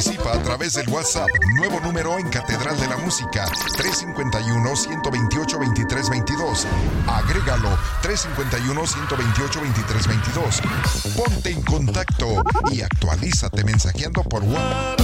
Participa a través del WhatsApp, nuevo número en Catedral de la Música, 351-128-2322. Agrégalo, 351-128-2322. Ponte en contacto y actualízate mensajeando por WhatsApp.